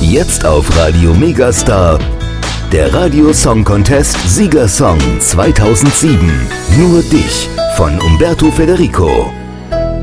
Jetzt auf Radio Megastar, der Radio Song Contest Siegersong 2007. Nur dich von Umberto Federico.